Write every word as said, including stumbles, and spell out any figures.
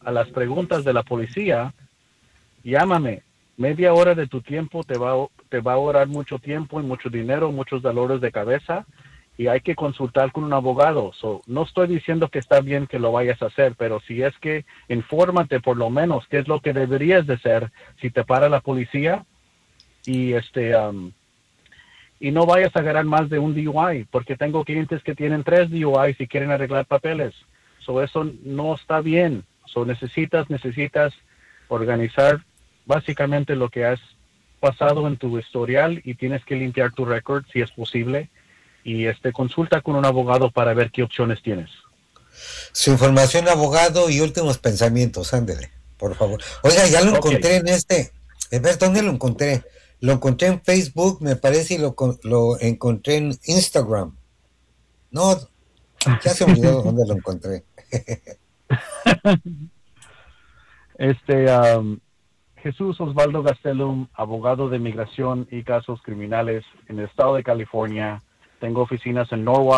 a las preguntas de la policía, llámame. Media hora de tu tiempo te va, te va a ahorrar mucho tiempo y mucho dinero, muchos dolores de cabeza, y hay que consultar con un abogado. So, no estoy diciendo que está bien que lo vayas a hacer, pero si es que infórmate por lo menos qué es lo que deberías de hacer si te para la policía, y este um, y no vayas a ganar más de un D U I, porque tengo clientes que tienen tres D U Is y quieren arreglar papeles. So, eso no está bien. So, necesitas, necesitas organizar básicamente lo que has pasado en tu historial y tienes que limpiar tu récord si es posible. Y este consulta con un abogado para ver qué opciones tienes. Su información, abogado, y últimos pensamientos, ándele, por favor. Oiga, ya lo Ok. encontré en este. A ver, ¿dónde lo encontré? Lo encontré en Facebook, me parece, y lo, lo encontré en Instagram. No, ya se me olvidó dónde lo encontré. este um, Jesús Osvaldo Gastelum, abogado de migración y casos criminales en el estado de California. Tengo oficinas en Norwalk,